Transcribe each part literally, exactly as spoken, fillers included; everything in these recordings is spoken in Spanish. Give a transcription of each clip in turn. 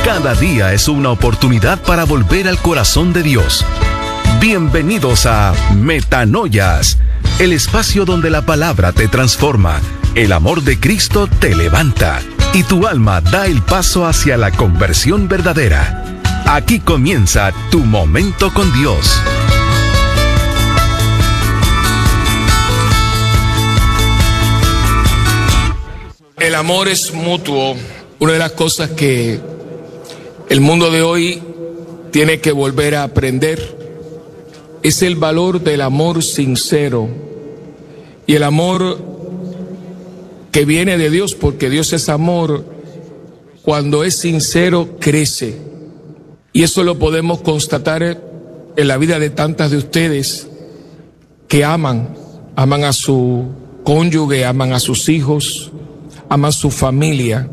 Cada día es una oportunidad para volver al corazón de Dios. Bienvenidos a Metanoias, el espacio donde la palabra te transforma, el amor de Cristo te levanta y tu alma da el paso hacia la conversión verdadera. Aquí comienza tu momento con Dios. El amor es mutuo. Una de las cosas que el mundo de hoy tiene que volver a aprender es el valor del amor sincero y el amor que viene de Dios, porque Dios es amor. Cuando es sincero, crece. Y eso lo podemos constatar en la vida de tantas de ustedes que aman, aman a su cónyuge, aman a sus hijos, aman su familia.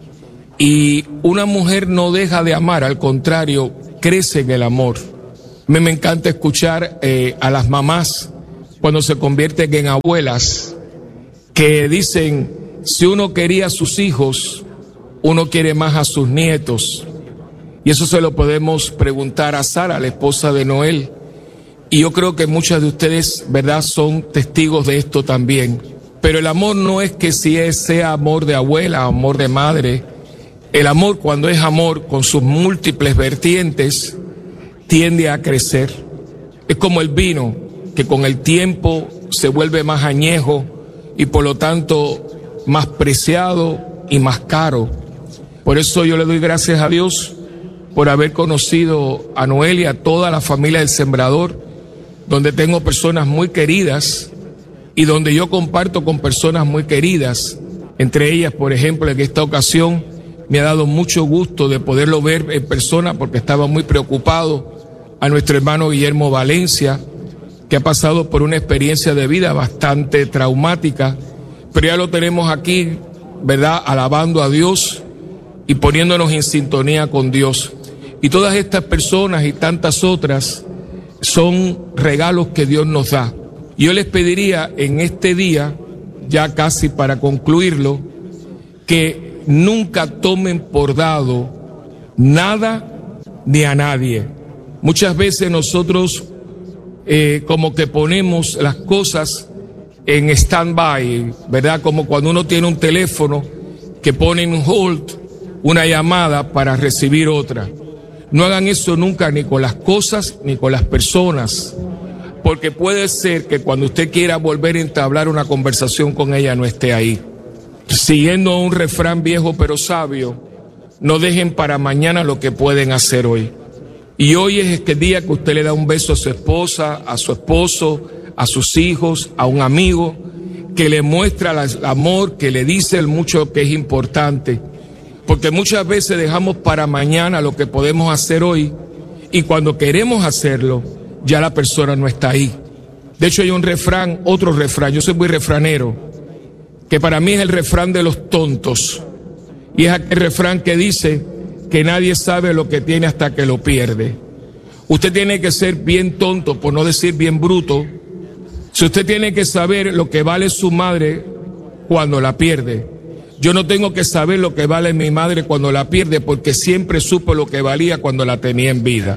Y una mujer no deja de amar, al contrario, crece en el amor. Me, me encanta escuchar eh, a las mamás cuando se convierten en abuelas, que dicen, si uno quería a sus hijos, uno quiere más a sus nietos. Y eso se lo podemos preguntar a Sara, la esposa de Noel. Y yo creo que muchas de ustedes, ¿verdad?, son testigos de esto también. Pero el amor no es que si es, sea amor de abuela, amor de madre. El amor, cuando es amor, con sus múltiples vertientes, tiende a crecer. Es como el vino, que con el tiempo se vuelve más añejo y por lo tanto más preciado y más caro. Por eso yo le doy gracias a Dios por haber conocido a Noel y a toda la familia del Sembrador, donde tengo personas muy queridas y donde yo comparto con personas muy queridas. Entre ellas, por ejemplo, en esta ocasión me ha dado mucho gusto de poderlo ver en persona, porque estaba muy preocupado, a nuestro hermano Guillermo Valencia, que ha pasado por una experiencia de vida bastante traumática, pero ya lo tenemos aquí, ¿verdad?, alabando a Dios y poniéndonos en sintonía con Dios. Y todas estas personas y tantas otras son regalos que Dios nos da. Yo les pediría en este día, ya casi para concluirlo, que nunca tomen por dado nada ni a nadie. Muchas veces nosotros eh, como que ponemos las cosas en stand-by, ¿verdad? Como cuando uno tiene un teléfono que pone en hold una llamada para recibir otra. No hagan eso nunca, ni con las cosas ni con las personas, porque puede ser que cuando usted quiera volver a entablar una conversación con ella no esté ahí. Siguiendo un refrán viejo pero sabio, no dejen para mañana lo que pueden hacer hoy. Y hoy es el día que usted le da un beso a su esposa, a su esposo, a sus hijos, a un amigo, que le muestra el amor, que le dice el mucho que es importante. Porque muchas veces dejamos para mañana lo que podemos hacer hoy, y cuando queremos hacerlo, ya la persona no está ahí. De hecho, hay un refrán, otro refrán, yo soy muy refranero, que para mí es el refrán de los tontos. Y es aquel refrán que dice que nadie sabe lo que tiene hasta que lo pierde. Usted tiene que ser bien tonto, por no decir bien bruto, si usted tiene que saber lo que vale su madre cuando la pierde. Yo no tengo que saber lo que vale mi madre cuando la pierde, porque siempre supo lo que valía cuando la tenía en vida.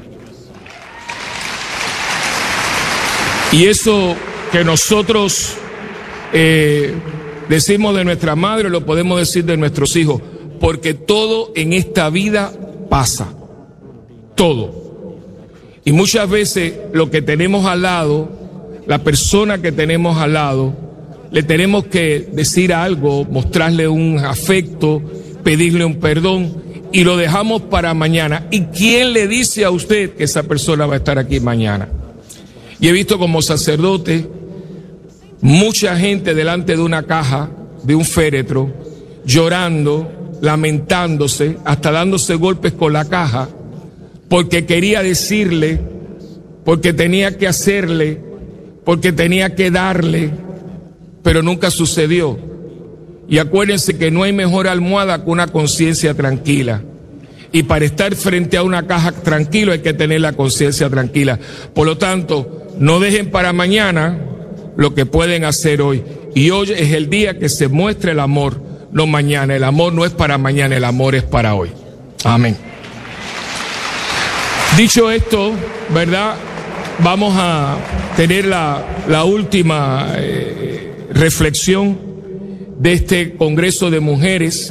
Y eso que nosotros eh, decimos de nuestra madre, lo podemos decir de nuestros hijos, porque todo en esta vida pasa, todo. Y muchas veces lo que tenemos al lado, la persona que tenemos al lado, le tenemos que decir algo, mostrarle un afecto, pedirle un perdón, y lo dejamos para mañana. ¿Y quién le dice a usted que esa persona va a estar aquí mañana? Y he visto como sacerdote mucha gente delante de una caja, de un féretro, llorando, lamentándose, hasta dándose golpes con la caja, porque quería decirle, porque tenía que hacerle, porque tenía que darle, pero nunca sucedió. Y acuérdense que no hay mejor almohada que una conciencia tranquila. Y para estar frente a una caja tranquilo hay que tener la conciencia tranquila. Por lo tanto, no dejen para mañana lo que pueden hacer hoy. Y hoy es el día que se muestre el amor, no mañana. El amor no es para mañana, el amor es para hoy. Amén. Dicho esto, ¿verdad? Vamos a tener la, la última eh, reflexión de este Congreso de Mujeres,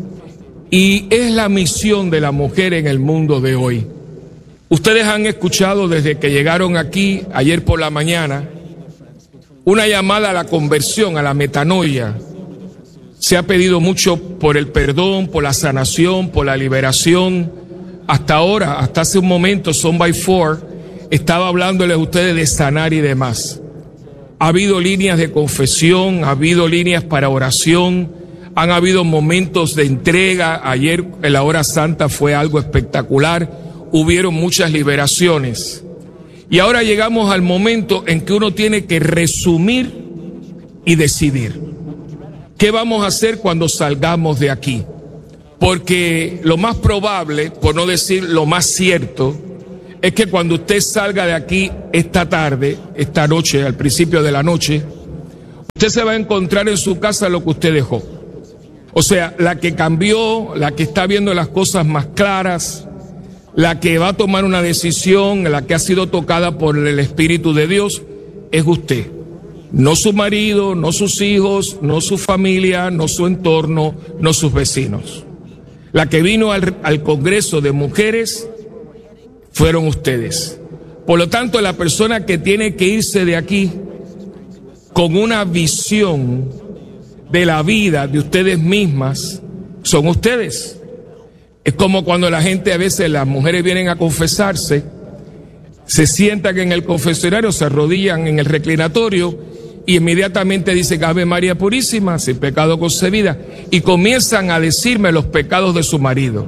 y es la misión de la mujer en el mundo de hoy. Ustedes han escuchado desde que llegaron aquí ayer por la mañana una llamada a la conversión, a la metanoia. Se ha pedido mucho por el perdón, por la sanación, por la liberación. Hasta ahora, hasta hace un momento, Son by Four estaba hablándoles a ustedes de sanar y demás. Ha habido líneas de confesión, ha habido líneas para oración, han habido momentos de entrega. Ayer en la hora santa fue algo espectacular, hubieron muchas liberaciones. Y ahora llegamos al momento en que uno tiene que resumir y decidir. ¿Qué vamos a hacer cuando salgamos de aquí? Porque lo más probable, por no decir lo más cierto, es que cuando usted salga de aquí esta tarde, esta noche, al principio de la noche, usted se va a encontrar en su casa lo que usted dejó. O sea, la que cambió, la que está viendo las cosas más claras, la que va a tomar una decisión, la que ha sido tocada por el Espíritu de Dios, es usted. No su marido, no sus hijos, no su familia, no su entorno, no sus vecinos. La que vino al, al Congreso de Mujeres fueron ustedes. Por lo tanto, la persona que tiene que irse de aquí con una visión de la vida de ustedes mismas son ustedes. Es como cuando la gente, a veces las mujeres vienen a confesarse, se sientan en el confesionario, se arrodillan en el reclinatorio y inmediatamente dicen Ave María Purísima, sin pecado concebida, y comienzan a decirme los pecados de su marido.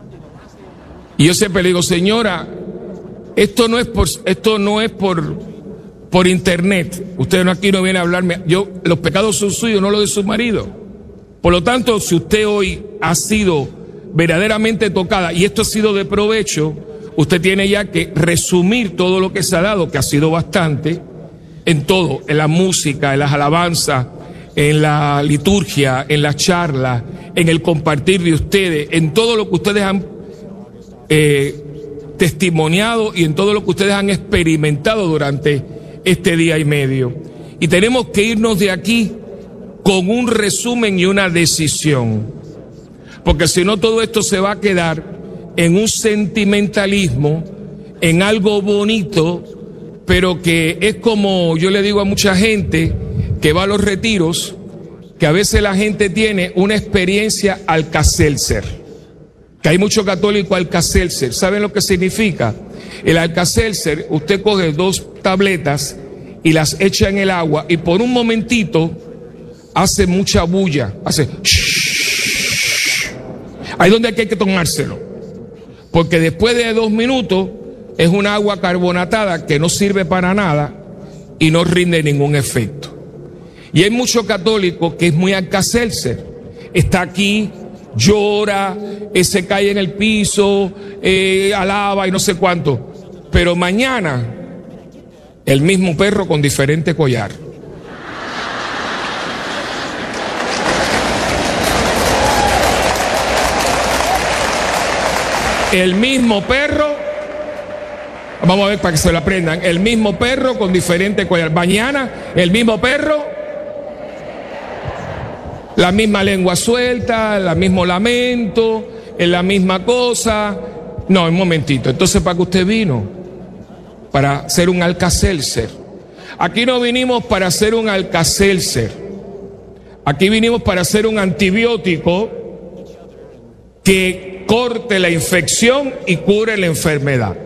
Y yo siempre le digo, señora, esto no es por, esto no es por, por internet. Usted no aquí no viene a hablarme. Yo, los pecados son suyos, no los de su marido. Por lo tanto, si usted hoy ha sido verdaderamente tocada y esto ha sido de provecho, usted tiene ya que resumir todo lo que se ha dado, que ha sido bastante, en todo, en la música, en las alabanzas, en la liturgia, en la charla, en el compartir de ustedes, en todo lo que ustedes han eh, testimoniado y en todo lo que ustedes han experimentado durante este día y medio. Y tenemos que irnos de aquí con un resumen y una decisión, porque si no todo esto se va a quedar en un sentimentalismo, en algo bonito, pero que es como yo le digo a mucha gente que va a los retiros, que a veces la gente tiene una experiencia Alka-Seltzer, que hay mucho católico Alka-Seltzer. ¿Saben lo que significa? El Alka-Seltzer, usted coge dos tabletas y las echa en el agua y por un momentito hace mucha bulla, hace shhh. Ahí es donde hay que tomárselo, porque después de dos minutos es un agua carbonatada que no sirve para nada y no rinde ningún efecto. Y hay mucho católico que es muy Alka-Seltzer, está aquí, llora, eh, se cae en el piso, eh, alaba y no sé cuánto, pero mañana el mismo perro con diferente collar. El mismo perro, vamos a ver para que se lo aprendan, el mismo perro con diferente collar. Mañana el mismo perro, la misma lengua suelta, el mismo lamento, la misma cosa. No, un momentito. Entonces, ¿para qué usted vino? Para ser un Alka-Seltzer. Aquí no vinimos para ser un Alka-Seltzer. Aquí vinimos para hacer un antibiótico que corte la infección y cure la enfermedad.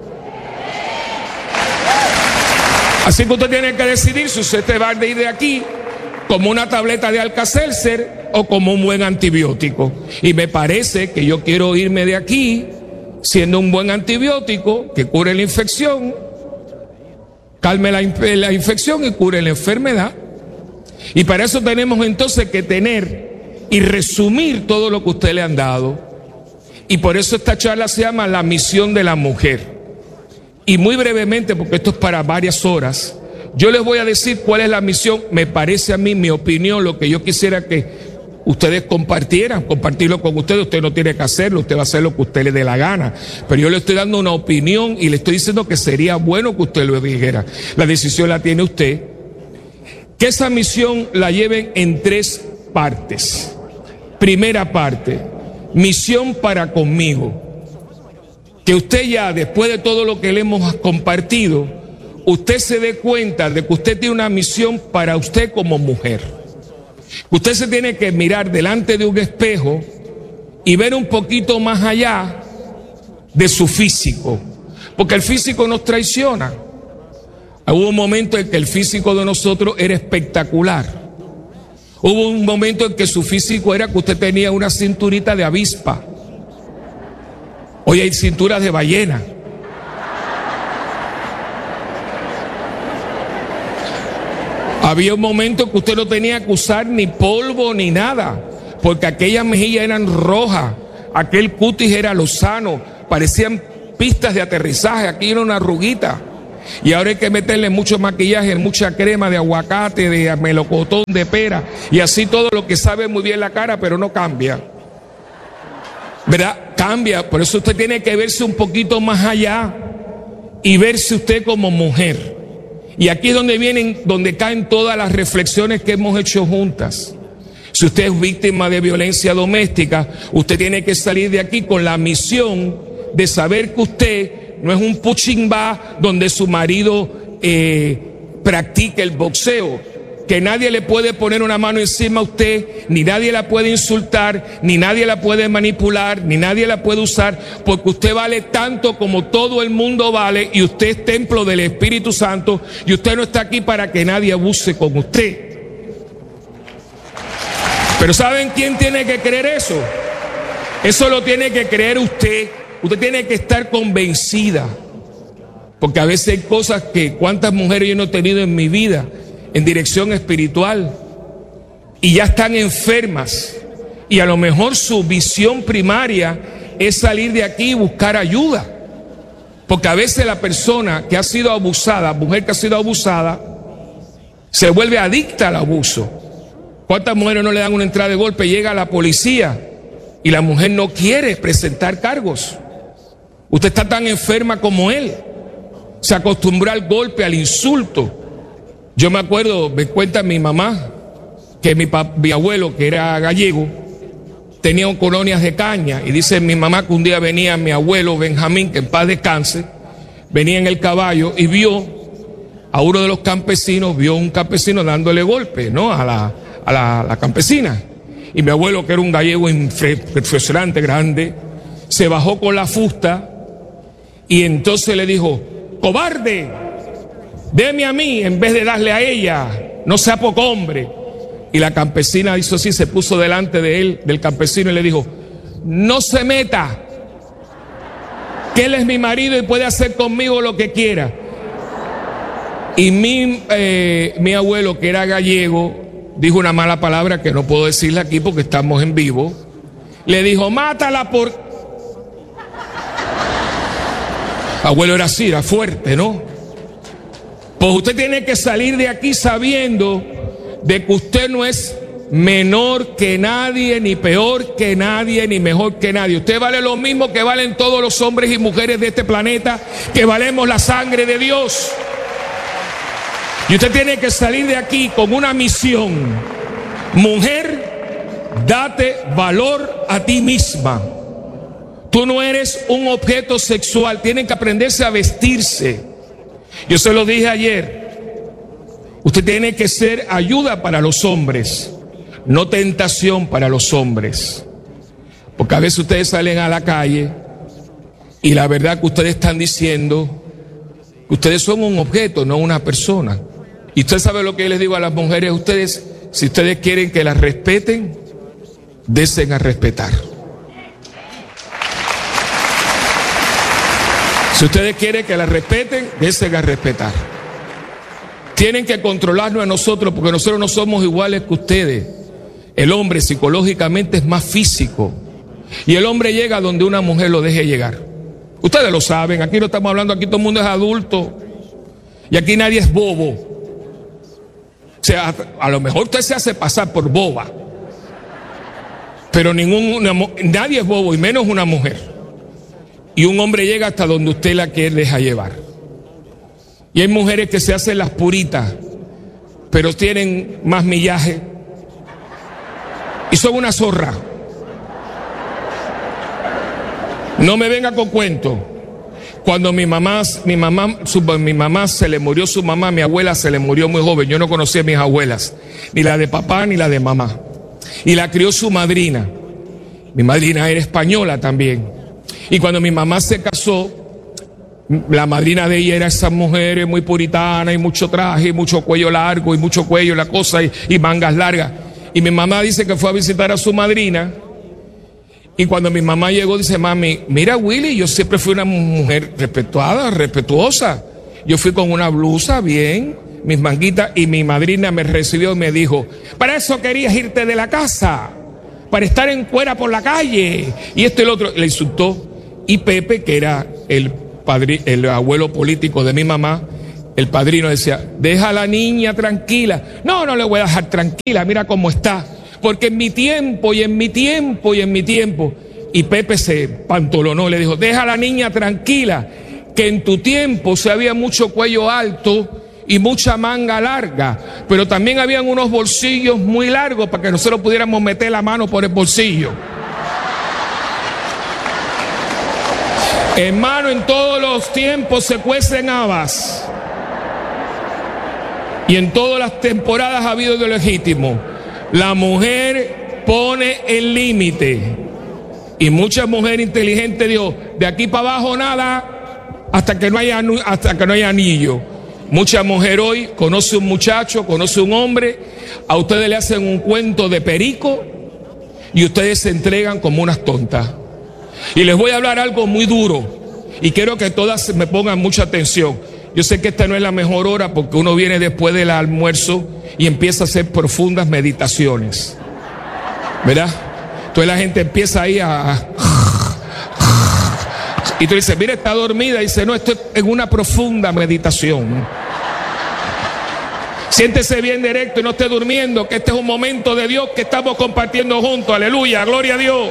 Así que usted tiene que decidir si usted te va a ir de aquí como una tableta de Alka-Seltzer o como un buen antibiótico. Y me parece que yo quiero irme de aquí siendo un buen antibiótico que cure la infección, calme la, la infección y cure la enfermedad. Y para eso tenemos entonces que tener y resumir todo lo que usted le han dado. Y por eso esta charla se llama La Misión de la Mujer. Y muy brevemente, porque esto es para varias horas, yo les voy a decir cuál es la misión. Me parece a mí, mi opinión, lo que yo quisiera que ustedes compartieran, compartirlo con ustedes. Usted no tiene que hacerlo, usted va a hacer lo que usted le dé la gana. Pero yo le estoy dando una opinión y le estoy diciendo que sería bueno que usted lo dijera. La decisión la tiene usted. Que esa misión la lleven en tres partes. Primera parte, misión para conmigo. Que usted ya, después de todo lo que le hemos compartido, usted se dé cuenta de que usted tiene una misión para usted como mujer. Usted se tiene que mirar delante de un espejo y ver un poquito más allá de su físico, porque el físico nos traiciona. Hubo un momento en que el físico de nosotros era espectacular. Hubo un momento en que su físico era que usted tenía una cinturita de avispa. Hoy hay cinturas de ballena. Había un momento que usted no tenía que usar ni polvo ni nada, porque aquellas mejillas eran rojas, aquel cutis era lozano, parecían pistas de aterrizaje, aquí era una arruguita. Y ahora hay que meterle mucho maquillaje, mucha crema de aguacate, de melocotón, de pera, y así todo lo que sabe muy bien la cara, pero no cambia. ¿Verdad? Cambia. Por eso usted tiene que verse un poquito más allá y verse usted como mujer. Y aquí es donde vienen, donde caen todas las reflexiones que hemos hecho juntas. Si usted es víctima de violencia doméstica, usted tiene que salir de aquí con la misión de saber que usted no es un puchimbá donde su marido eh, practica el boxeo. Que nadie le puede poner una mano encima a usted, ni nadie la puede insultar, ni nadie la puede manipular, ni nadie la puede usar, porque usted vale tanto como todo el mundo vale, y usted es templo del Espíritu Santo, y usted no está aquí para que nadie abuse con usted. Pero ¿saben quién tiene que creer eso? Eso lo tiene que creer usted. Usted tiene que estar convencida, porque a veces hay cosas que cuántas mujeres yo no he tenido en mi vida en dirección espiritual y ya están enfermas, y a lo mejor su visión primaria es salir de aquí y buscar ayuda, porque a veces la persona que ha sido abusada, mujer que ha sido abusada, se vuelve adicta al abuso. ¿Cuántas mujeres no le dan una entrada de golpe? Llega la policía y la mujer no quiere presentar cargos. Usted está tan enferma como él, se acostumbró al golpe, al insulto. Yo me acuerdo, me cuenta mi mamá, que mi, mi abuelo, que era gallego, tenía colonias de caña, y dice mi mamá que un día venía mi abuelo Benjamín, que en paz descanse, venía en el caballo y vio a uno de los campesinos, vio un campesino dándole golpe, ¿no? A la, a la, a la campesina. Y mi abuelo, que era un gallego impresionante, grande, se bajó con la fusta y entonces le dijo: ¡cobarde! Deme a mí en vez de darle a ella, no sea poco hombre. Y la campesina hizo así, se puso delante de él, del campesino, y le dijo: no se meta, que él es mi marido y puede hacer conmigo lo que quiera. Y mi, eh, mi abuelo, que era gallego, dijo una mala palabra que no puedo decirla aquí porque estamos en vivo. Le dijo: mátala por... Abuelo era así, era fuerte, ¿no? Pues usted tiene que salir de aquí sabiendo de que usted no es menor que nadie, ni peor que nadie, ni mejor que nadie. Usted vale lo mismo que valen todos los hombres y mujeres de este planeta, que valemos la sangre de Dios. Y usted tiene que salir de aquí con una misión. Mujer, date valor a ti misma. Tú no eres un objeto sexual. Tienen que aprenderse a vestirse. Yo se lo dije ayer. Usted tiene que ser ayuda para los hombres, no tentación para los hombres. Porque a veces ustedes salen a la calle y la verdad que ustedes están diciendo que ustedes son un objeto, no una persona. Y usted sabe lo que yo les digo a las mujeres: ustedes, si ustedes quieren que las respeten, desen a respetar. Si ustedes quieren que las respeten, desen a respetar. Tienen que controlarnos a nosotros, porque nosotros no somos iguales que ustedes. El hombre psicológicamente es más físico, y el hombre llega donde una mujer lo deje llegar. Ustedes lo saben, aquí no estamos hablando, aquí todo el mundo es adulto, y aquí nadie es bobo. O sea, a lo mejor usted se hace pasar por boba, Pero ningún, una, nadie es bobo, y menos una mujer. Y un hombre llega hasta donde usted la quiere dejar llevar. Y hay mujeres que se hacen las puritas, pero tienen más millaje y son una zorra. No me venga con cuento. Cuando mi mamá, mi mamá, su, mi mamá se le murió su mamá, mi abuela se le murió muy joven. Yo no conocía a mis abuelas, ni la de papá ni la de mamá. Y la crió su madrina. Mi madrina era española también. Y cuando mi mamá se casó, la madrina de ella era esa mujer muy puritana y mucho traje, y mucho cuello largo y mucho cuello, la cosa, y, y mangas largas. Y mi mamá dice que fue a visitar a su madrina. Y cuando mi mamá llegó, dice: mami, mira, Willy, yo siempre fui una mujer respetuada, respetuosa. Yo fui con una blusa bien, mis manguitas, y mi madrina me recibió y me dijo: para eso querías irte de la casa, para estar en cuera por la calle, y esto y lo otro. Le insultó. Y Pepe, que era el padre, el abuelo político de mi mamá, el padrino, decía: deja a la niña tranquila. No, no le voy a dejar tranquila, mira cómo está. Porque en mi tiempo, y en mi tiempo, y en mi tiempo. Y Pepe se pantolonó, le dijo: deja a la niña tranquila, que en tu tiempo se había mucho cuello alto y mucha manga larga, pero también habían unos bolsillos muy largos para que nosotros pudiéramos meter la mano por el bolsillo. Hermano, en todos los tiempos se cuecen habas, y en todas las temporadas ha habido de legítimo. La mujer pone el límite, y mucha mujer inteligente dijo: de aquí para abajo nada, hasta que no haya, hasta que no haya anillo. Mucha mujer hoy conoce un muchacho, conoce un hombre, a ustedes le hacen un cuento de perico y ustedes se entregan como unas tontas. Y les voy a hablar algo muy duro, y quiero que todas me pongan mucha atención. Yo sé que esta no es la mejor hora, porque uno viene después del almuerzo y empieza a hacer profundas meditaciones, ¿verdad? Entonces la gente empieza ahí a... y tú dices: mira, está dormida. Y dice: no, estoy en una profunda meditación. Siéntese bien directo y no esté durmiendo, que este es un momento de Dios que estamos compartiendo juntos. Aleluya, gloria a Dios.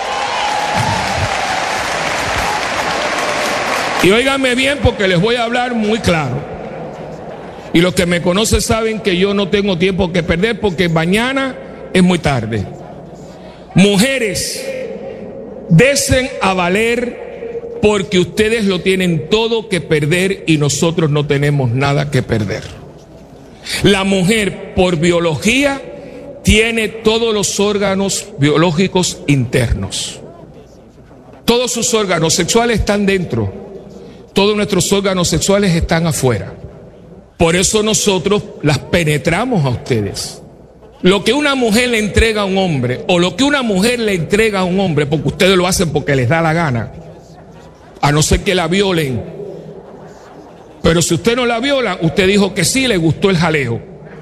Y óiganme bien, porque les voy a hablar muy claro. Y los que me conocen saben que yo no tengo tiempo que perder, porque mañana es muy tarde. Mujeres, desen a valer, porque ustedes lo tienen todo que perder y nosotros no tenemos nada que perder. La mujer, por biología, tiene todos los órganos biológicos internos. Todos sus órganos sexuales están dentro. Todos nuestros órganos sexuales están afuera. Por eso nosotros las penetramos a ustedes. Lo que una mujer le entrega a un hombre, o lo que una mujer le entrega a un hombre, porque ustedes lo hacen porque les da la gana, a no ser que la violen. Pero si usted no la viola, usted dijo que sí, le gustó el jaleo.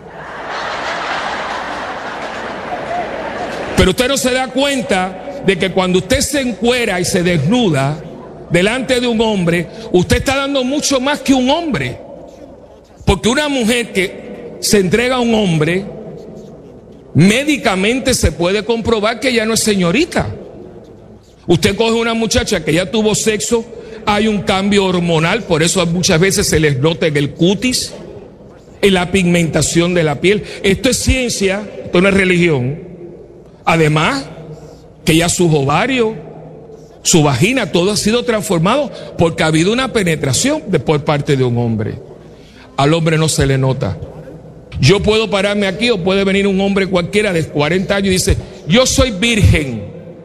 Pero usted no se da cuenta de que cuando usted se encuera y se desnuda delante de un hombre, usted está dando mucho más que un hombre. Porque una mujer que se entrega a un hombre, médicamente se puede comprobar que ya no es señorita. Usted coge una muchacha que ya tuvo sexo, hay un cambio hormonal, por eso muchas veces se les nota en el cutis, en la pigmentación de la piel. Esto es ciencia, esto no es religión. Además, que ya sus ovarios, su vagina, todo ha sido transformado porque ha habido una penetración de, por parte de un hombre. Al hombre no se le nota. Yo puedo pararme aquí, o puede venir un hombre cualquiera de cuarenta años y dice: yo soy virgen.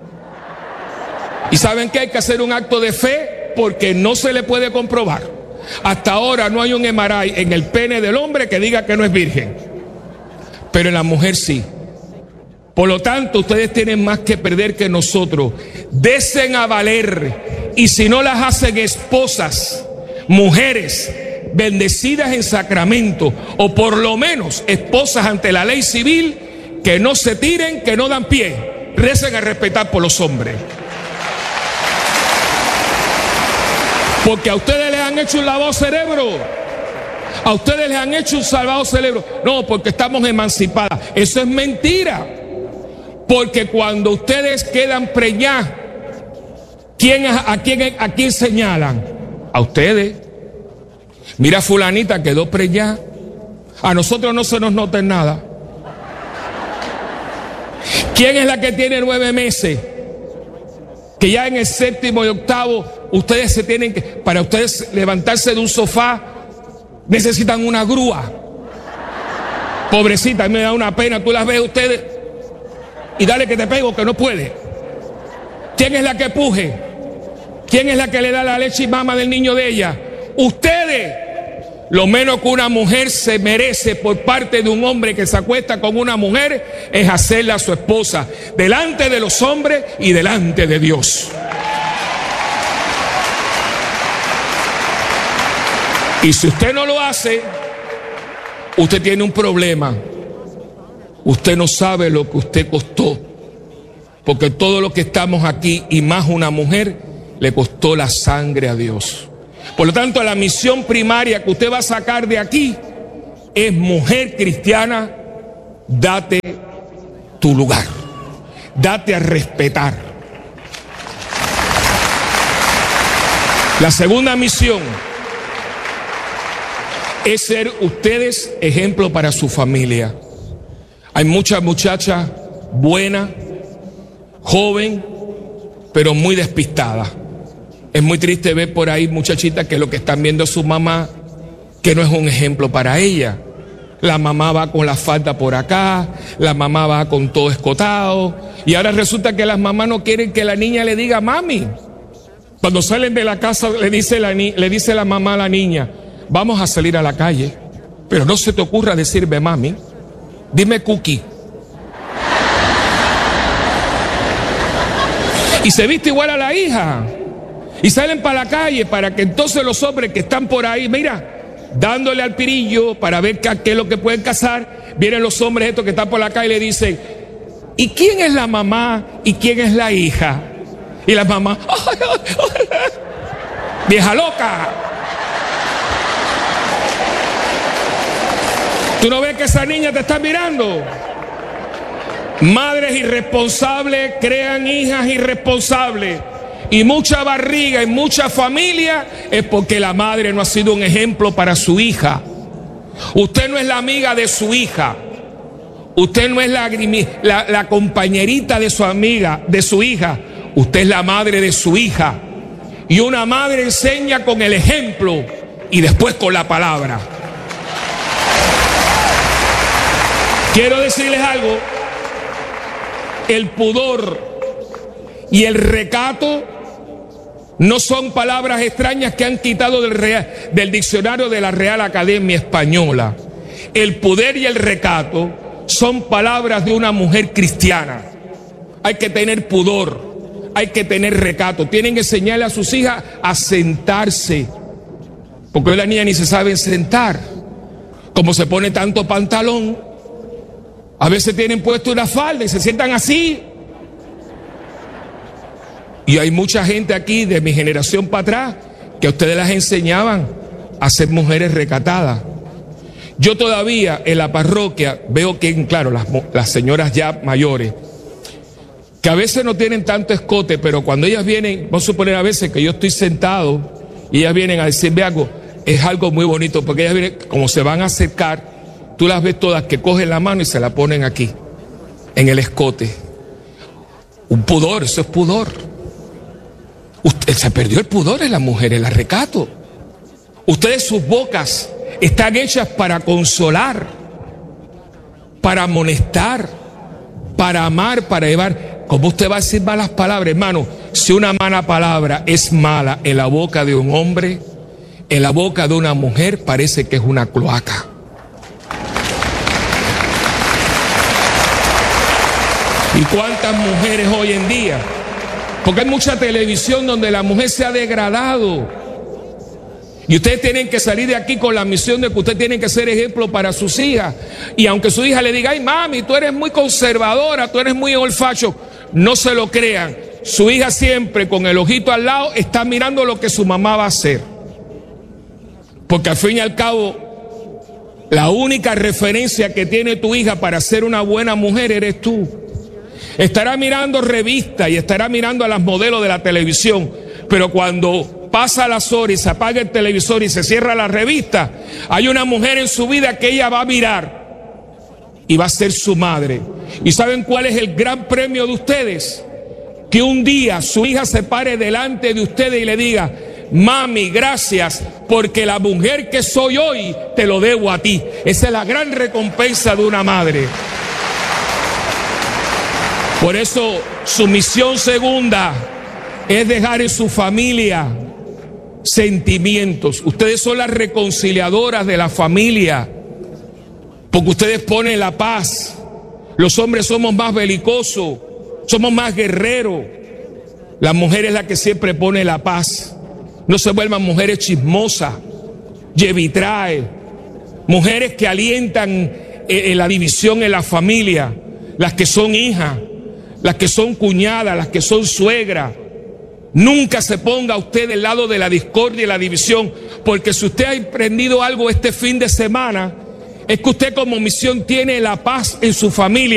¿Y saben qué? Hay que hacer un acto de fe, porque no se le puede comprobar. Hasta ahora no hay un M R I en el pene del hombre que diga que no es virgen, pero en la mujer sí. Por lo tanto, ustedes tienen más que perder que nosotros. Desen a valer, y si no las hacen esposas, mujeres bendecidas en sacramento, o por lo menos esposas ante la ley civil, que no se tiren, que no dan pie, recen a respetar por los hombres. Porque a ustedes les han hecho un lavado cerebro. A ustedes les han hecho un salvado cerebro. No, porque estamos emancipadas. Eso es mentira. Porque cuando ustedes quedan preñadas, ¿quién, a, quién, ¿a quién señalan? A ustedes. Mira, fulanita quedó preñada. A nosotros no se nos nota en nada. ¿Quién es la que tiene nueve meses? Que ya en el séptimo y octavo, ustedes se tienen que, para ustedes levantarse de un sofá, necesitan una grúa. Pobrecita, a mí me da una pena, tú las ves ustedes, y dale que te pego, que no puede. ¿Quién es la que puje? ¿Quién es la que le da la leche y mama del niño de ella? Ustedes. Lo menos que una mujer se merece por parte de un hombre que se acuesta con una mujer es hacerla su esposa, delante de los hombres y delante de Dios. Y si usted no lo hace, usted tiene un problema. Usted no sabe lo que usted costó, porque todo lo que estamos aquí, y más una mujer, le costó la sangre a Dios. Por lo tanto, la misión primaria que usted va a sacar de aquí es: mujer cristiana, date tu lugar, date a respetar. La segunda misión es ser ustedes ejemplo para su familia. Hay muchas muchachas buenas, joven, pero muy despistadas. Es muy triste ver por ahí muchachitas que lo que están viendo es su mamá, que no es un ejemplo para ella. La mamá va con la falda por acá, la mamá va con todo escotado, y ahora resulta que las mamás no quieren que la niña le diga mami. Cuando salen de la casa le dice la, ni- le dice la mamá a la niña: vamos a salir a la calle, pero no se te ocurra decirme mami, dime cookie. Y se viste igual a la hija. Y salen para la calle para que entonces los hombres que están por ahí, mira, dándole al pirillo para ver qué, qué es lo que pueden cazar, vienen los hombres estos que están por la calle y le dicen: ¿y quién es la mamá y quién es la hija? Y la mamá: ¡ay, ay, ay! ¡Vieja loca! ¿Tú no ves que esa niña te está mirando? Madres irresponsables crean hijas irresponsables. Y mucha barriga y mucha familia es porque la madre no ha sido un ejemplo para su hija. Usted no es la amiga de su hija. Usted no es la, la, la compañerita de su amiga, de su hija. Usted es la madre de su hija. Y una madre enseña con el ejemplo y después con la palabra. Quiero decirles algo. El pudor y el recato no son palabras extrañas que han quitado del, real, del diccionario de la Real Academia Española. El pudor y el recato son palabras de una mujer cristiana. Hay que tener pudor, hay que tener recato. Tienen que enseñarle a sus hijas a sentarse, porque hoy las niñas ni se saben sentar. Como se pone tanto pantalón, a veces tienen puesto una falda y se sientan así. Y hay mucha gente aquí de mi generación para atrás que a ustedes las enseñaban a ser mujeres recatadas. Yo todavía en la parroquia veo que, claro, las, las señoras ya mayores, que a veces no tienen tanto escote, pero cuando ellas vienen, vamos a suponer a veces que yo estoy sentado y ellas vienen a decirme algo, es algo muy bonito, porque ellas vienen, como se van a acercar, tú las ves todas que cogen la mano y se la ponen aquí, en el escote. Un pudor, eso es pudor. Usted, se perdió el pudor en las mujeres, el recato. Ustedes, sus bocas están hechas para consolar, para amonestar, para amar, para llevar. ¿Cómo usted va a decir malas palabras, hermano? Si una mala palabra es mala en la boca de un hombre, en la boca de una mujer parece que es una cloaca. ¿Y cuántas mujeres hoy en día? Porque hay mucha televisión donde la mujer se ha degradado. Y ustedes tienen que salir de aquí con la misión de que ustedes tienen que ser ejemplo para sus hijas. Y aunque su hija le diga: ay mami, tú eres muy conservadora, tú eres muy old fashion, no se lo crean. Su hija siempre con el ojito al lado está mirando lo que su mamá va a hacer. Porque al fin y al cabo, la única referencia que tiene tu hija para ser una buena mujer eres tú. Estará mirando revistas y estará mirando a las modelos de la televisión, pero cuando pasa las horas y se apaga el televisor y se cierra la revista, hay una mujer en su vida que ella va a mirar y va a ser su madre. ¿Y saben cuál es el gran premio de ustedes? Que un día su hija se pare delante de ustedes y le diga: mami, gracias, porque la mujer que soy hoy te lo debo a ti. Esa es la gran recompensa de una madre. Por eso su misión segunda es dejar en su familia sentimientos. Ustedes son las reconciliadoras de la familia, porque ustedes ponen la paz. Los hombres somos más belicosos, somos más guerreros. La mujer es la que siempre pone la paz. No se vuelvan mujeres chismosas, llevitrae, mujeres que alientan eh, la división en la familia, las que son hijas, las que son cuñadas, las que son suegras. Nunca se ponga usted del lado de la discordia y la división, porque si usted ha emprendido algo este fin de semana, es que usted como misión tiene la paz en su familia.